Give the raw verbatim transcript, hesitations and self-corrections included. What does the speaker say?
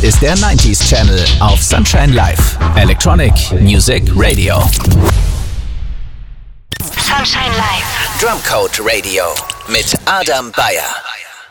ist der neunziger Channel auf Sunshine Live. Electronic Music Radio. Sunshine Live. Drumcode Radio mit Adam Beyer.